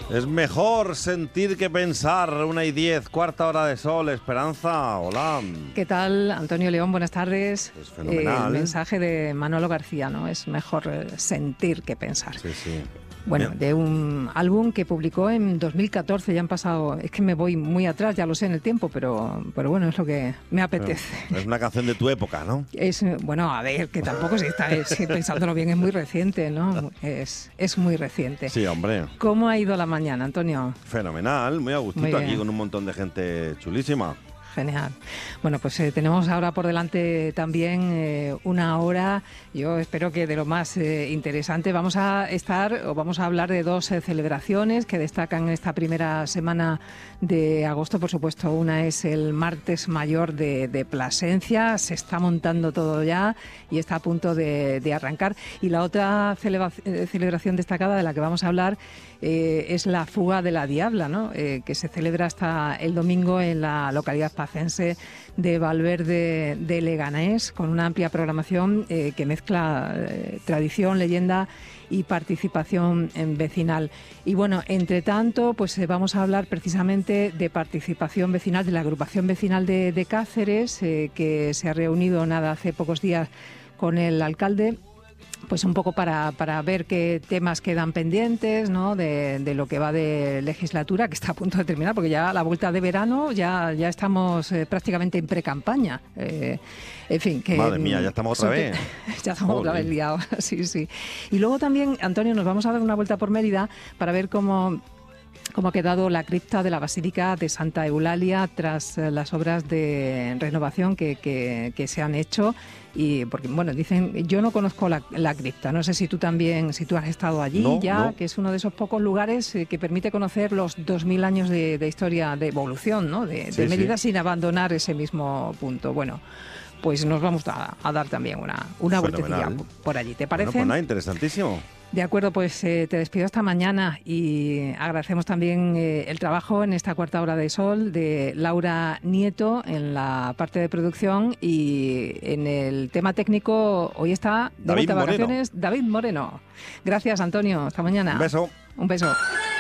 Es mejor sentir que pensar. 1:10, cuarta hora de sol. Esperanza, hola. ¿Qué tal, Antonio León? Buenas tardes. Es fenomenal. El mensaje de Manolo García, ¿no? Es mejor sentir que pensar. Sí, sí. Bueno, Bien. de un álbum que publicó en 2014, ya han pasado, es que me voy muy atrás, ya lo sé en el tiempo, pero bueno, es lo que me apetece. Bueno, es una canción de tu época, ¿no? Bueno, a ver, que tampoco si está, pensándolo bien, es muy reciente, ¿no? Es muy reciente. Sí, hombre. ¿Cómo ha ido la mañana, Antonio? Fenomenal, muy a Muy gustito bien. aquí con un montón de gente chulísima. Genial. Bueno, pues tenemos ahora por delante también una hora, yo espero que de lo más interesante. Vamos a hablar de dos celebraciones que destacan esta primera semana de agosto. Por supuesto, una es el Martes Mayor de Plasencia, se está montando todo ya y está a punto de arrancar. Y la otra celebración destacada de la que vamos a hablar es la Fuga de la Diabla, ¿no? Que se celebra hasta el domingo en la localidad pacense de Valverde de Leganés, con una amplia programación que mezcla tradición, leyenda y participación vecinal. Y bueno, entre tanto, pues vamos a hablar precisamente de participación vecinal, de la agrupación vecinal de Cáceres, que se ha reunido hace pocos días con el alcalde, pues un poco para ver qué temas quedan pendientes, ¿no? De lo que va de legislatura, que está a punto de terminar, porque ya a la vuelta de verano ya estamos prácticamente en pre-campaña. En fin, que... Madre mía, ya estamos otra vez. Ya estamos otra vez liados, sí. Y luego también, Antonio, nos vamos a dar una vuelta por Mérida para ver cómo ha quedado la cripta de la Basílica de Santa Eulalia tras las obras de renovación que se han hecho. Y porque, bueno, dicen, yo no conozco la cripta, no sé si tú has estado allí no. Que es uno de esos pocos lugares que permite conocer los 2000 años de historia, de evolución, ¿no? de Mérida, sin abandonar ese mismo punto. Bueno, pues nos vamos a dar también una vueltecilla por allí, ¿te parece? Bueno, pues nada, interesantísimo. De acuerdo, pues te despido hasta mañana y agradecemos también el trabajo en esta cuarta hora de sol de Laura Nieto en la parte de producción, y en el tema técnico hoy está de vuelta de vacaciones David Moreno. Gracias, Antonio. Hasta mañana. Un beso. Un beso.